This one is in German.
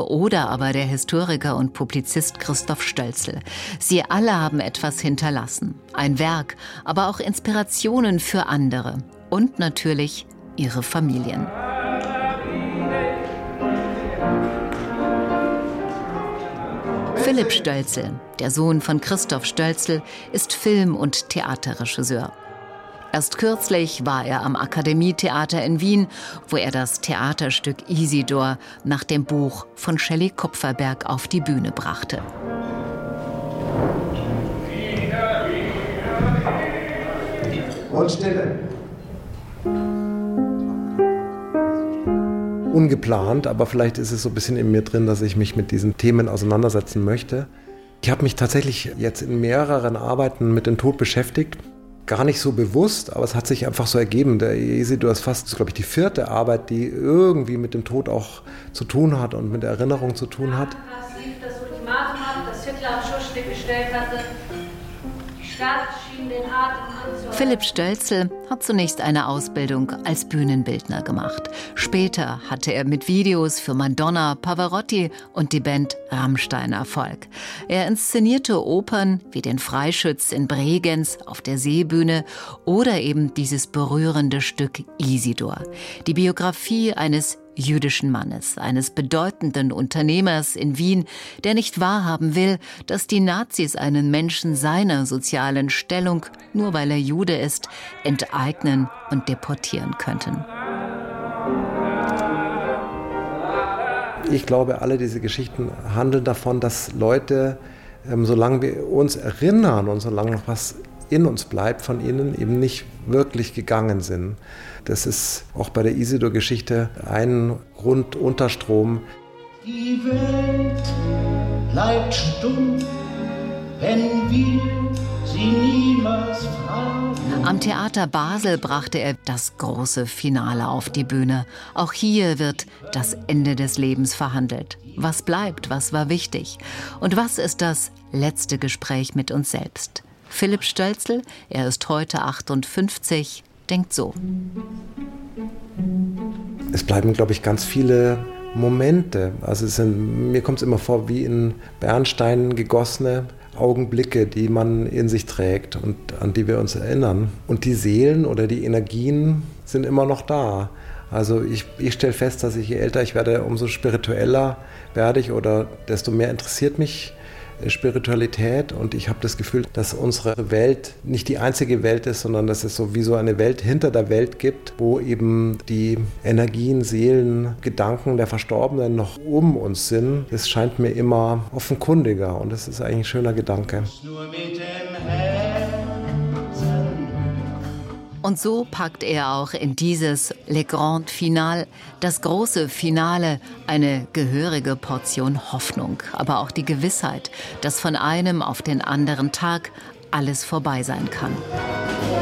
oder aber der Historiker und Publizist Christoph Stölzl. Sie alle haben etwas hinterlassen. Ein Werk, aber auch Inspirationen für andere. Und natürlich ihre Familien. Philipp Stölzl, der Sohn von Christoph Stölzl, ist Film- und Theaterregisseur. Erst kürzlich war er am Akademietheater in Wien, wo er das Theaterstück Isidor nach dem Buch von Shelley Kupferberg auf die Bühne brachte. Und Stille. Ungeplant, aber vielleicht ist es so ein bisschen in mir drin, dass ich mich mit diesen Themen auseinandersetzen möchte. Ich habe mich tatsächlich jetzt in mehreren Arbeiten mit dem Tod beschäftigt. Gar nicht so bewusst, aber es hat sich einfach so ergeben. Der Isidor ist fast, glaube ich, die 4. Arbeit, die irgendwie mit dem Tod auch zu tun hat und mit der Erinnerung zu tun hat. Das Ultimatum hat, das Hitler auf Schussstück gestellt hatte. Die Stadt schien den Atem anzuhalten. Philipp Stölzl hat zunächst eine Ausbildung als Bühnenbildner gemacht. Später hatte er mit Videos für Madonna, Pavarotti und die Band Rammstein Erfolg. Er inszenierte Opern wie den Freischütz in Bregenz auf der Seebühne oder eben dieses berührende Stück Isidor. Die Biografie eines jüdischen Mannes, eines bedeutenden Unternehmers in Wien, der nicht wahrhaben will, dass die Nazis einen Menschen seiner sozialen Stellung, nur weil er Jude ist, enteignen und deportieren könnten. Ich glaube, alle diese Geschichten handeln davon, dass Leute, solange wir uns erinnern und solange noch was in uns bleibt von ihnen, eben nicht wirklich gegangen sind. Das ist auch bei der Isidor-Geschichte ein Grundunterstrom. Die Welt bleibt stumm, wenn wir sie niemals fragen. Am Theater Basel brachte er das große Finale auf die Bühne. Auch hier wird das Ende des Lebens verhandelt. Was bleibt, was war wichtig? Und was ist das letzte Gespräch mit uns selbst? Philipp Stölzl, er ist heute 58, denkt so. Es bleiben, glaube ich, ganz viele Momente. Also mir kommt es immer vor wie in Bernstein gegossene Augenblicke, die man in sich trägt und an die wir uns erinnern. Und die Seelen oder die Energien sind immer noch da. Also ich stelle fest, dass je älter ich werde, umso spiritueller werde ich oder desto mehr interessiert mich Spiritualität, und ich habe das Gefühl, dass unsere Welt nicht die einzige Welt ist, sondern dass es so wie so eine Welt hinter der Welt gibt, wo eben die Energien, Seelen, Gedanken der Verstorbenen noch um uns sind. Das scheint mir immer offenkundiger und das ist eigentlich ein schöner Gedanke. Nur mit dem Herzen. Und so packt er auch in dieses Le Grand Finale, das große Finale, eine gehörige Portion Hoffnung, aber auch die Gewissheit, dass von einem auf den anderen Tag alles vorbei sein kann.